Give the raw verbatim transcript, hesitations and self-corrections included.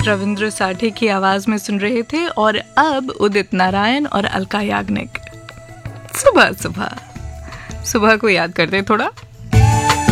रविंद्र साठे की आवाज में सुन रहे थे। और अब उदित नारायण और अलका याग्निक। सुबह सुबह सुबह को याद करते थोड़ा।